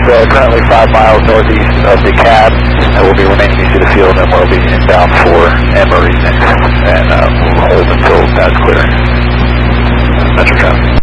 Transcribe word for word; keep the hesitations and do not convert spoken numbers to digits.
uh, currently five miles northeast of the cab, and we'll be remaining east of the field, and we'll be inbound for Emory next, and uh, we'll hold until that's clear. Metro traffic.